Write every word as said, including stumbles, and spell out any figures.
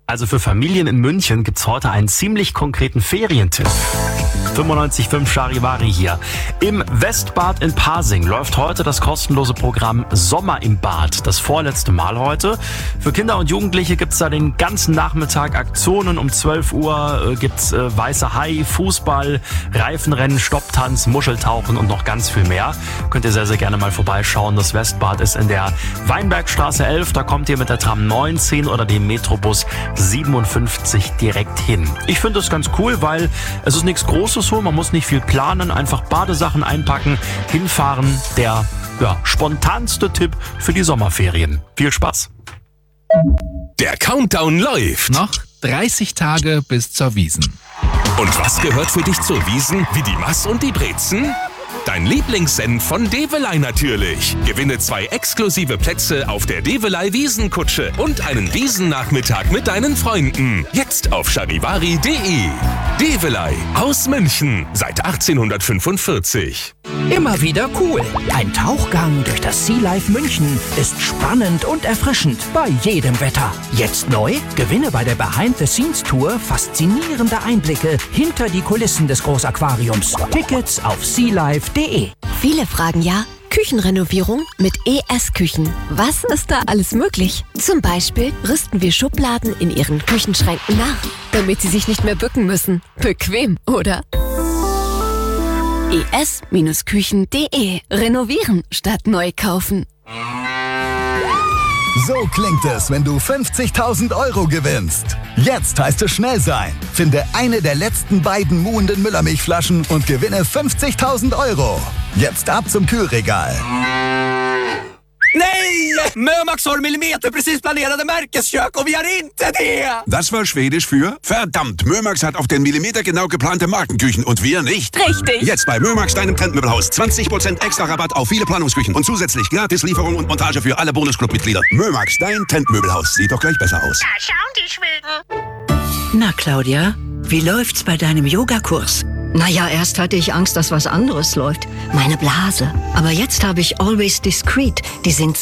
Also für Familien in München gibt's heute einen ziemlich konkreten Ferientipp. fünfundneunzig Komma fünf Charivari hier. Im Westbad in Pasing läuft heute das kostenlose Programm Sommer im Bad. Das vorletzte Mal heute. Für Kinder und Jugendliche gibt's da den ganzen Nachmittag Aktionen. Um zwölf Uhr äh, gibt's äh, Weiße Hai, Fußball, Reifenrennen, Stopptanz, Muscheltauchen und noch ganz viel mehr. Könnt ihr sehr, sehr gerne mal vorbeischauen. Das Westbad ist in der Weinbergstraße elf. Da kommt ihr mit der Tram neunzehn oder dem Metrobus siebenundfünfzig direkt hin. Ich finde das ganz cool, weil es ist nichts Großes so. Man muss nicht viel planen. Einfach Badesachen einpacken, hinfahren. Der ja, spontanste Tipp für die Sommerferien. Viel Spaß! Der Countdown läuft. Noch dreißig Tage bis zur Wiesn. Und was gehört für dich zur Wiesn wie die Mass und die Brezen? Dein Lieblingssenf von Develey natürlich. Gewinne zwei exklusive Plätze auf der Develey Wiesenkutsche und einen Wiesennachmittag mit deinen Freunden. Jetzt auf charivari punkt de. Develey aus München seit achtzehnhundertfünfundvierzig. Immer wieder cool. Ein Tauchgang durch das Sea Life München ist spannend und erfrischend bei jedem Wetter. Jetzt neu? Gewinne bei der Behind-the-Scenes-Tour faszinierende Einblicke hinter die Kulissen des Großaquariums. Tickets auf sea life punkt de. Viele fragen ja, Küchenrenovierung mit E S-Küchen. Was ist da alles möglich? Zum Beispiel rüsten wir Schubladen in ihren Küchenschränken nach, damit sie sich nicht mehr bücken müssen. Bequem, oder? E S Küchen punkt de. Renovieren statt neu kaufen. So klingt es, wenn du fünfzigtausend Euro gewinnst. Jetzt heißt es schnell sein. Finde eine der letzten beiden muhenden Müllermilchflaschen und gewinne fünfzigtausend Euro. Jetzt ab zum Kühlregal. Nej! Mömax har millimeterprecis planerade märkeskök och vi har inte det! Das war Schwedisch für verdammt, Mömax hat auf den Millimeter genau geplante Markenküchen und wir nicht. Richtig. Jetzt bei Mömax, deinem Trendmöbelhaus. zwanzig Prozent extra Rabatt auf viele Planungsküchen und zusätzlich gratis Lieferung und Montage für alle Bonusclub-Mitglieder. Mömax, dein Trendmöbelhaus. Sieht doch gleich besser aus. Da schauen die Schweden. Na, Claudia, wie läuft's bei deinem Yogakurs? Naja, erst hatte ich Angst, dass was anderes läuft. Meine Blase. Aber jetzt habe ich Always Discreet. Die sind